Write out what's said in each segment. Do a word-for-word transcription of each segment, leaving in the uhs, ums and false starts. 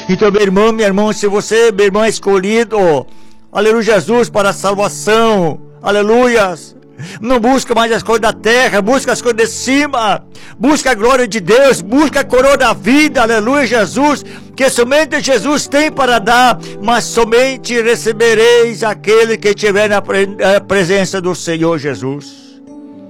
Então, meu irmão, minha irmã, se você, meu irmão, é escolhido, aleluia, Jesus, para a salvação, aleluias, não busca mais as coisas da terra, busca as coisas de cima, busca a glória de Deus, busca a coroa da vida, aleluia, Jesus, que somente Jesus tem para dar, mas somente recebereis aquele que estiver na presença do Senhor Jesus.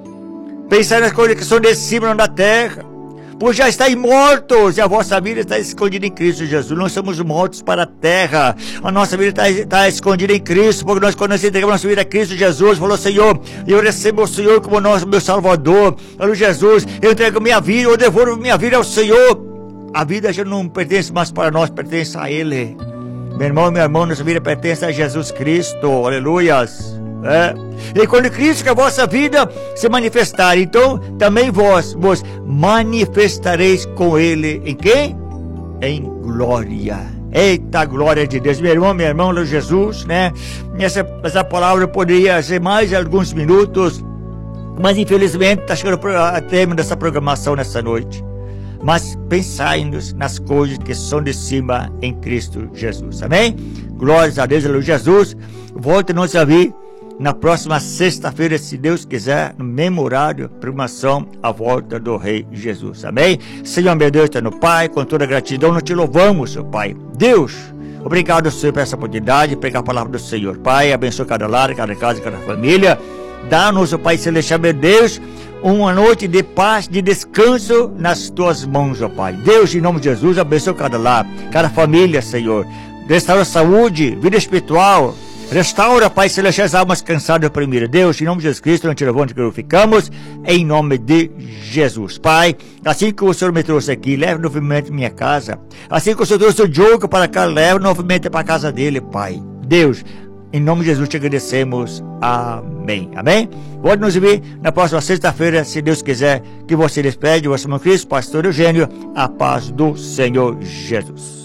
Pensar nas coisas que são de cima, não da terra, pois já estáis mortos e a vossa vida está escondida em Cristo Jesus. Nós somos mortos para a terra, a nossa vida está, está escondida em Cristo, porque nós, quando nós entregamos nossa vida a Cristo Jesus, falou: Senhor, eu recebo o Senhor como nosso, meu Salvador, aleluia, Jesus, eu entrego minha vida, eu devolvo minha vida ao Senhor. A vida já não pertence mais para nós, pertence a Ele. Meu irmão, meu irmão, nossa vida pertence a Jesus Cristo, aleluias. É. E quando Cristo, que a vossa vida se manifestar, então também vós vos manifestareis com Ele em quem? Em glória. Eita, glória de Deus. Meu irmão, meu irmão, Jesus, né? Essa, essa palavra poderia ser mais alguns minutos, mas infelizmente está chegando a término dessa programação nessa noite. Mas pensai nas coisas que são de cima em Cristo Jesus. Amém? Glórias a Deus, aleluia, Jesus. Volte-nos a vir na próxima sexta-feira, se Deus quiser, no mesmo horário, programação, a volta do Rei Jesus. Amém? Senhor, meu Deus, está no Pai, com toda gratidão, nós te louvamos, Senhor Pai. Deus, obrigado, Senhor, por essa oportunidade de pregar a palavra do Senhor. Pai, abençoe cada lar, cada casa, cada família. Dá-nos, Pai celestial, meu Deus, uma noite de paz, de descanso nas tuas mãos, ó Pai. Deus, em nome de Jesus, abençoe cada lar, cada família, Senhor. Restaura a saúde, vida espiritual. Restaura, Pai celestial, as almas cansadas e oprimidas. Deus, em nome de Jesus Cristo, não te louvamos, te glorificamos, em nome de Jesus. Pai, assim que o Senhor me trouxe aqui, leve novamente minha casa. Assim que o Senhor trouxe o Diogo para cá, leve novamente para a casa dele, Pai. Deus, em nome de Jesus te agradecemos. Amém. Amém? Pode nos ver na próxima sexta-feira, se Deus quiser, que você despede. O vosso irmão Cristo, pastor Eugênio, a paz do Senhor Jesus.